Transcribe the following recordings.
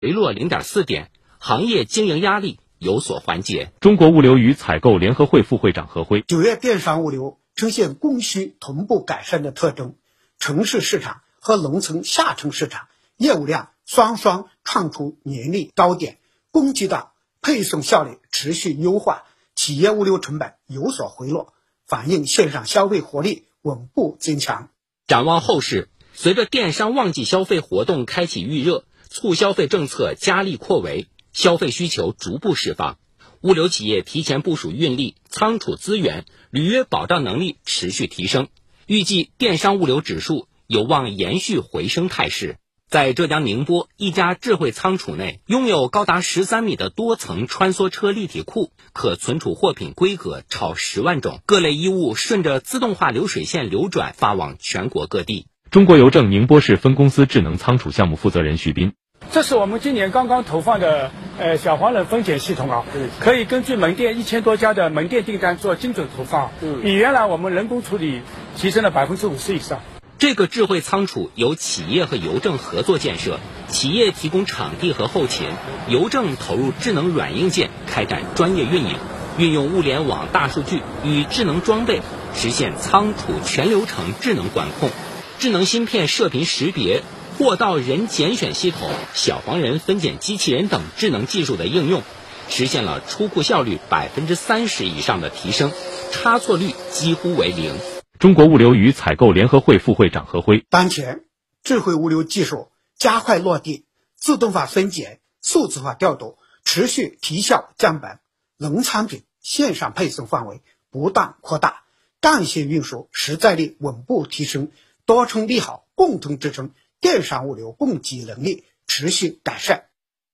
回落0.4点，行业经营压力有所缓解。 中国物流与采购联合会副会长何辉 ，9月电商物流呈现供需同步改善的特征，城市市场和农村下沉市场业务量双双创出年历高点，供给端配送效率持续优化，企业物流成本有所回落，反映线上消费活力稳步增强。 展望后市，随着电商旺季消费活动开启预热，促消费政策加力扩围，消费需求逐步释放，物流企业提前部署运力、仓储资源，履约保障能力持续提升，预计电商物流指数有望延续回升态势。在浙江宁波一家智慧仓储内，拥有高达13米的多层穿梭车立体库，可存储货品规格超10万种，各类衣物顺着自动化流水线流转，发往全国各地。 中国邮政宁波市分公司智能仓储项目负责人徐斌， 这是我们今年刚刚投放的小黄人分拣系统啊，可以根据门店1000多家的门店订单做精准投放，比原来我们人工处理提升了50%以上。 这个智慧仓储由企业和邮政合作建设，企业提供场地和后勤，邮政投入智能软硬件开展专业运营，运用物联网大数据与智能装备，实现仓储全流程智能管控，智能芯片射频识别、货到人拣选系统、小黄人分拣机器人等智能技术的应用，实现了出库效率30%以上的提升，差错率几乎为0。 中国物流与采购联合会副会长何辉， 当前智慧物流技术加快落地，自动化分拣、数字化调度持续提效降本，农产品线上配送范围不断扩大，干线运输实在力稳步提升，多重利好共同支撑电商物流供给能力持续改善。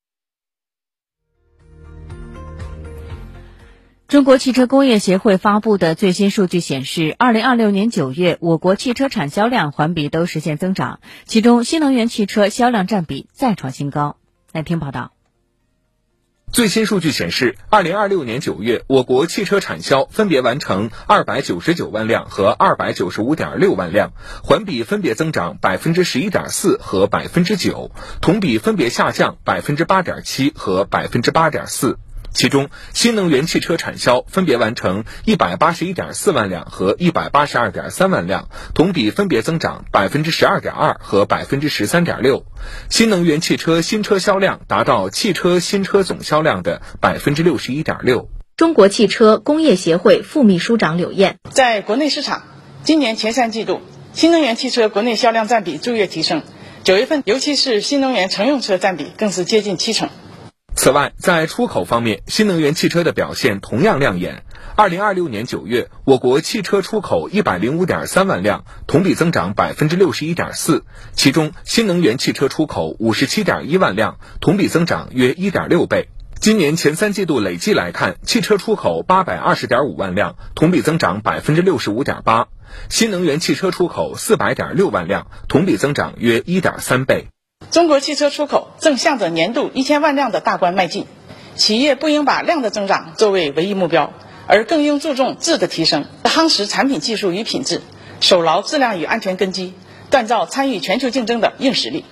中国汽车工业协会发布的最新数据显示，2026年9月，我国汽车产销量环比都实现增长，其中新能源汽车销量占比再创新高。来听报道。 最新数据显示，2026年9月，我国汽车产销分别完成299万辆和295.6万辆，环比分别增长11.4%和9%，同比分别下降8.7%和8.4%。其中，新能源汽车产销分别完成181.4万辆和182.3万辆，同比分别增长12.2%和13.6%。新能源汽车新车销量达到汽车新车总销量的61.6%。 中国汽车工业协会副秘书长柳燕， 在国内市场，今年前3季度，新能源汽车国内销量占比逐月提升，9月份尤其是新能源乘用车占比更是接近70%。 此外，在出口方面，新能源汽车的表现同样亮眼。2026年9月，我国汽车出口105.3万辆，同比增长61.4%，其中新能源汽车出口57.1万辆，同比增长约1.6倍。今年前3季度累计来看，汽车出口820.5万辆，同比增长65.8%，新能源汽车出口400.6万辆，同比增长约1.3倍。 中国汽车出口正向着年度1000万辆的大关迈进，企业不应把量的增长作为唯一目标，而更应注重质的提升，夯实产品技术与品质，守牢质量与安全根基，锻造参与全球竞争的硬实力。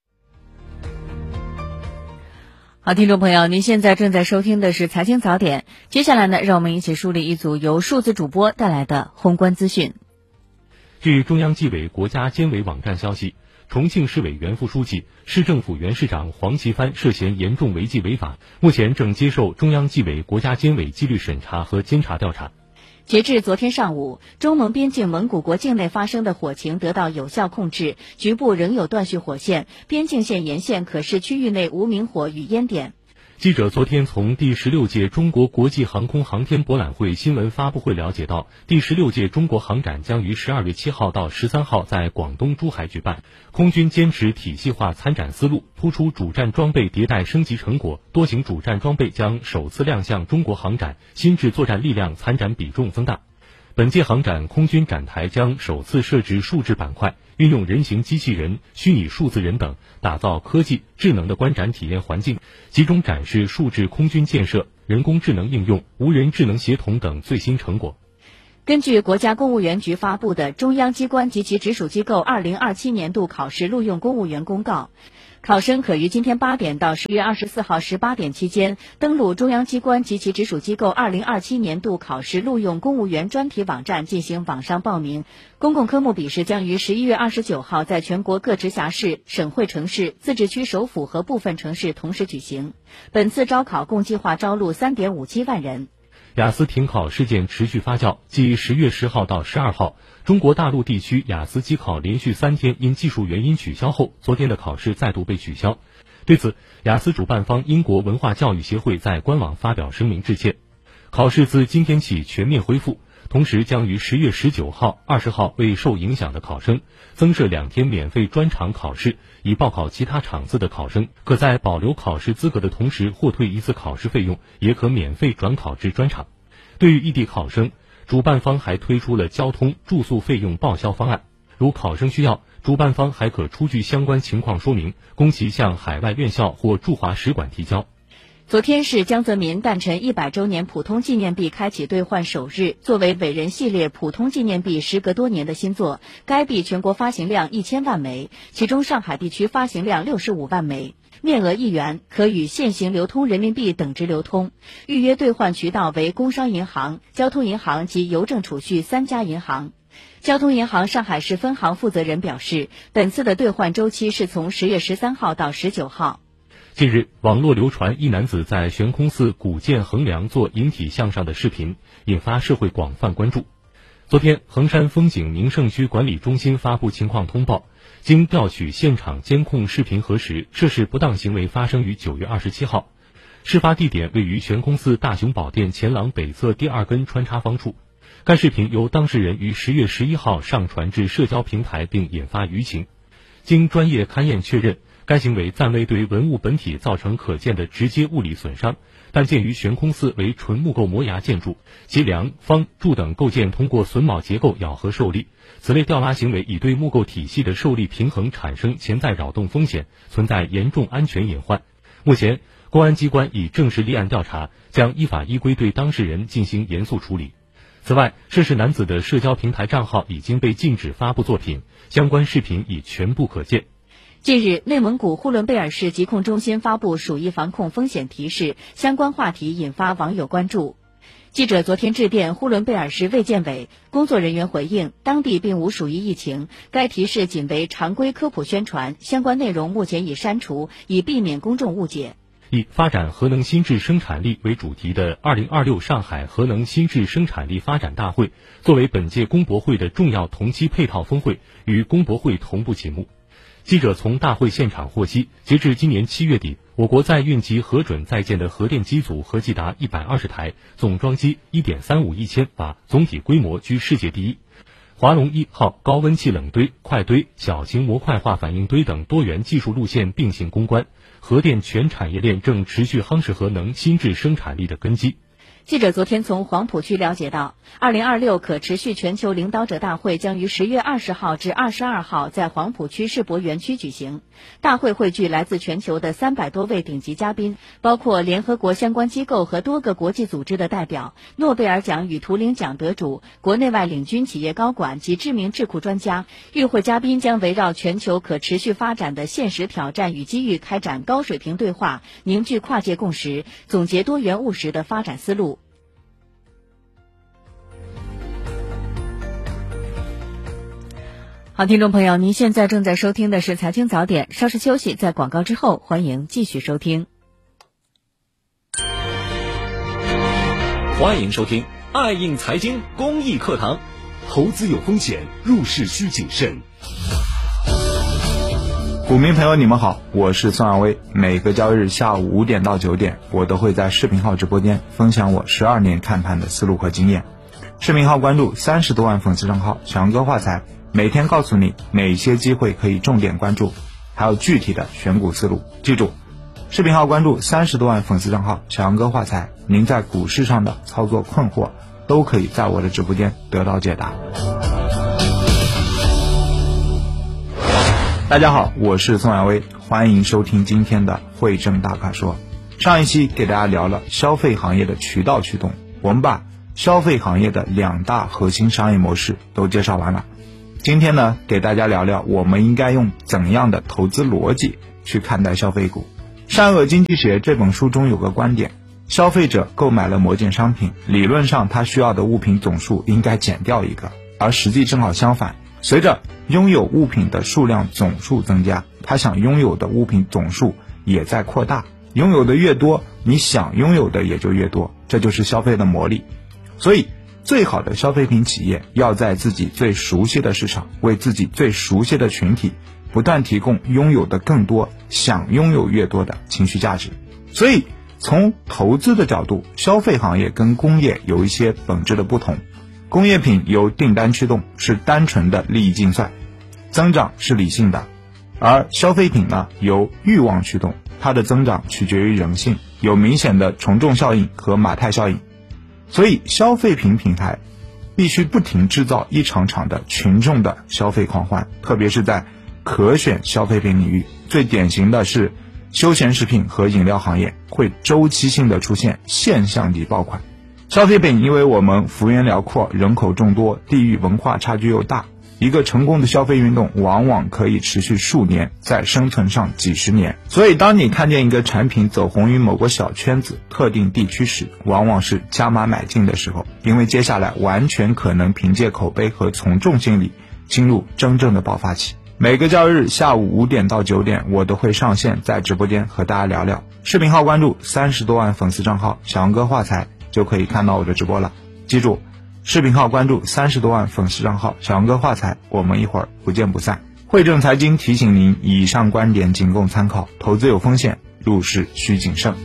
好，听众朋友，您现在正在收听的是财经早点，接下来呢，让我们一起梳理一组由数字主播带来的宏观资讯。 据中央纪委国家监委网站消息，重庆市委原副书记、市政府原市长黄奇帆涉嫌严重违纪违法，目前正接受中央纪委国家监委纪律审查和监察调查。 截至昨天上午，中蒙边境蒙古国境内发生的火情得到有效控制，局部仍有断续火线，边境线沿线可视区域内无明火与烟点。 记者昨天从第16届中国国际航空航天博览会新闻发布会了解到，第16届中国航展将于12月7号到13号在广东珠海举办。空军坚持体系化参展思路，突出主战装备迭代升级成果，多型主战装备将首次亮相中国航展，新制作战力量参展比重增大。本届航展，空军展台将首次设置数字板块，运用人形机器人、虚拟数字人等，打造科技智能的观展体验环境，集中展示数字空军建设、人工智能应用、无人智能协同等最新成果。 根据国家公务员局发布的《中央机关及其直属机构2027年度考试录用公务员公告》， 考生可于今天8点到10月24号18点期间登录中央机关及其直属机构2027年度考试录用公务员专题网站进行网上报名。公共科目笔试将于11月29号在全国各直辖市、省会城市、自治区首府和部分城市同时举行。本次招考共计划招录3.57万人。 雅思停考事件持续发酵，继10月10号到12号，中国大陆地区雅思机考连续3天因技术原因取消后，昨天的考试再度被取消。对此，雅思主办方英国文化教育协会在官网发表声明致歉。考试自今天起全面恢复，同时将于10月19号、20号为受影响的考生增设2天免费专场考试，已报考其他场次的考生可在保留考试资格的同时获退1次考试费用，也可免费转考至专场。对于异地考生，主办方还推出了交通、住宿费用报销方案，如考生需要，主办方还可出具相关情况说明，供其向海外院校或驻华使馆提交。 昨天是江泽民诞辰100周年普通纪念币开启兑换首日，作为伟人系列普通纪念币时隔多年的新作，该币全国发行量1000万枚，其中上海地区发行量65万枚，面额1元，可与现行流通人民币等值流通。预约兑换渠道为工商银行、交通银行及邮政储蓄3家银行。交通银行上海市分行负责人表示，本次的兑换周期是从10月13号到19号。 近日，网络流传一男子在悬空寺古建横梁做引体向上的视频，引发社会广泛关注。昨天，衡山风景名胜区管理中心发布情况通报，经调取现场监控视频核实，涉事不当行为发生于9月27号。事发地点位于悬空寺大雄宝殿前廊北侧第2根穿插方处。该视频由当事人于10月11号上传至社交平台并引发舆情。经专业勘验确认，该行为暂未对文物本体造成可见的直接物理损伤，但鉴于悬空寺为纯木构摩崖建筑，其梁、方、柱等构件通过榫卯结构咬合受力，此类吊拉行为已对木构体系的受力平衡产生潜在扰动风险，存在严重安全隐患。目前，公安机关已正式立案调查，将依法依规对当事人进行严肃处理。此外，涉事男子的社交平台账号已经被禁止发布作品，相关视频已全部可见。 近日，内蒙古呼伦贝尔市疾控中心发布鼠疫防控风险提示，相关话题引发网友关注。记者昨天致电呼伦贝尔市卫健委，工作人员回应，当地并无鼠疫疫情，该提示仅为常规科普宣传，相关内容目前已删除，以避免公众误解。 以发展核能新质生产力为主题的2026上海核能新质生产力发展大会，作为本届工博会的重要同期配套峰会，与工博会同步启幕。记者从大会现场获悉，截至今年7月底，我国在运及核准在建的核电机组合计达120台，总装机1.35亿千瓦，总体规模居世界第一。华龙1号高温气冷堆、快堆、小型模块化反应堆等多元技术路线并行攻关，核电全产业链正持续夯实核能新质生产力的根基。 记者昨天从黄浦区了解到，2026可持续全球领导者大会将于10月20号至22号在黄浦区世博园区举行。大会汇聚来自全球的300多位顶级嘉宾，包括联合国相关机构和多个国际组织的代表、诺贝尔奖与图灵奖得主、国内外领军企业高管及知名智库专家。与会嘉宾将围绕全球可持续发展的现实挑战与机遇开展高水平对话，凝聚跨界共识，总结多元务实的发展思路。好，听众朋友，您现在正在收听的是财经早点，稍事休息，在广告之后欢迎继续收听。 欢迎收听爱映财经公益课堂。 投资有风险，入市需谨慎。 股民朋友你们好，我是宋亚威。每个交易日下午5点到9点，我都会在视频号直播间分享我12年看盘的思路和经验。视频号关注30多万粉丝账号小杨哥话财，每天告诉你哪些机会可以重点关注，还有具体的选股思路。记住，视频号关注30多万粉丝账号小杨哥话财，您在股市上的操作困惑都可以在我的直播间得到解答。大家好，我是宋亚威，欢迎收听今天的汇证大咖说。上一期给大家聊了消费行业的渠道驱动，我们把消费行业的2大核心商业模式都介绍完了。今天呢，给大家聊聊我们应该用怎样的投资逻辑去看待消费股。《善恶经济学》这本书中有个观点，消费者购买了某件商品，理论上他需要的物品总数应该减掉一个，而实际正好相反，随着拥有物品的数量总数增加，他想拥有的物品总数也在扩大，拥有的越多，你想拥有的也就越多，这就是消费的魔力。所以最好的消费品企业要在自己最熟悉的市场，为自己最熟悉的群体不断提供拥有的更多，想拥有越多的情绪价值。所以从投资的角度，消费行业跟工业有一些本质的不同。工业品由订单驱动，是单纯的利益竞赛，增长是理性的；而消费品呢，由欲望驱动，它的增长取决于人性，有明显的从众效应和马太效应。所以消费品品牌必须不停制造一场场的群众的消费狂欢，特别是在可选消费品领域，最典型的是休闲食品和饮料行业会周期性的出现现象级爆款。消费品因为我们幅员辽阔，人口众多，地域文化差距又大，一个成功的消费运动往往可以持续数年，在生存上几十年。所以当你看见一个产品走红于某个小圈子特定地区时，往往是加码买进的时候，因为接下来完全可能凭借口碑和从众心理进入真正的爆发期。每个交易日下午5点到9点，我都会上线在直播间和大家聊聊。视频号关注30多万粉丝账号小杨哥话财，就可以看到我的直播了。记住，视频号关注30多万粉丝账号小杨哥话财，我们一会儿不见不散。汇正财经提醒您，以上观点仅供参考，投资有风险，入市需谨慎。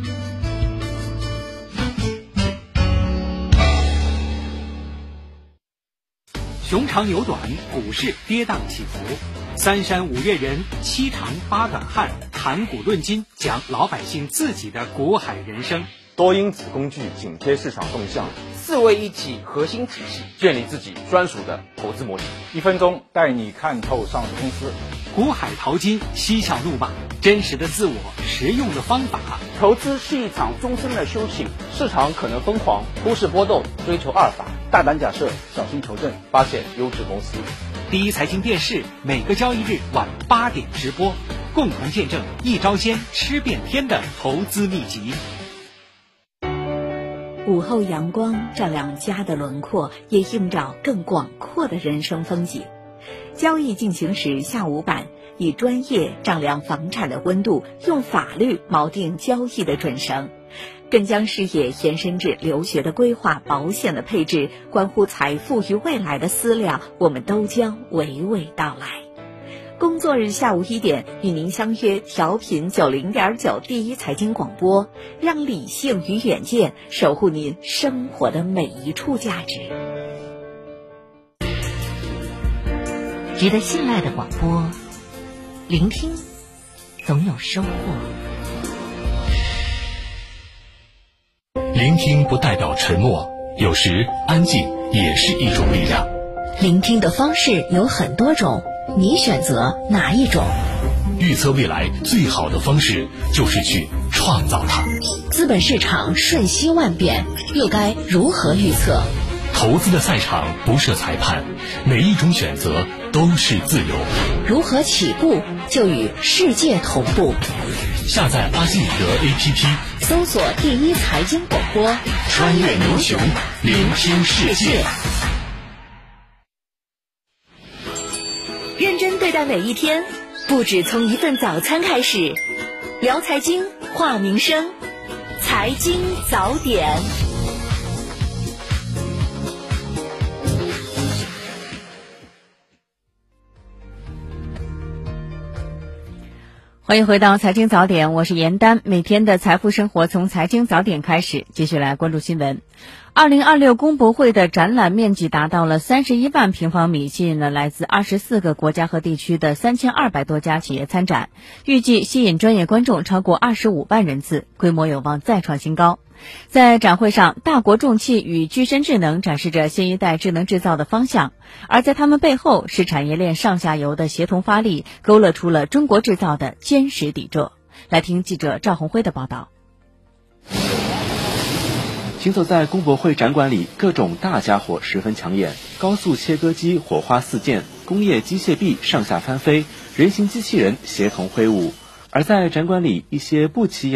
熊长牛短，股市跌宕起伏，3山5岳人，7长8短汉，谈股论金，讲老百姓自己的股海人生。 多因子工具紧贴市场动向，4位一体核心体系，建立自己专属的投资模型。 1分钟带你看透上市公司。 股海淘金，嬉笑怒骂，真实的自我，实用的方法。 投资是一场终身的修行，市场可能疯狂，忽视波动，追求阿尔法，大胆假设，小心求证，发现优质公司。 第一财经电视每个交易日晚8点直播，共同见证一招鲜吃遍天的投资秘籍。 午后阳光照亮家的轮廓，也映照更广阔的人生风景。交易进行时下午版，以专业丈量房产的温度，用法律锚定交易的准绳，更将视野延伸至留学的规划、保险的配置，关乎财富与未来的思量，我们都将娓娓道来。工作日下午1点，与您相约调频90.9第一财经广播，让理性与远见守护您生活的每一处价值。值得信赖的广播，聆听总有收获。 聆听不代表沉默，有时安静也是一种力量。 聆听的方式有很多种，你选择哪一种？ 预测未来最好的方式就是去创造它。 资本市场瞬息万变，又该如何预测？ 投资的赛场不设裁判，每一种选择都是自由。 如何起步就与世界同步？ 下载阿基米德 APP， 搜索第一财经广播， 穿越牛熊，聆听世界。 认真对待每一天，不止从一份早餐开始。聊财经，话民生，财经早点。欢迎回到财经早点，我是严丹。每天的财富生活从财经早点开始，继续来关注新闻。2026工博会的展览面积达到了31万平方米，吸引了来自24个国家和地区的3200多家企业参展，预计吸引专业观众超过25万人次，规模有望再创新高。在展会上，大国重器与具身智能展示着新一代智能制造的方向，而在他们背后是产业链上下游的协同发力，勾勒出了中国制造的坚实底座。来听记者赵红辉的报道。 行走在工博会展馆里，各种大家伙十分抢眼，高速切割机火花四溅，工业机械臂上下翻飞，人形机器人协同挥舞。 而在展馆里，一些不起眼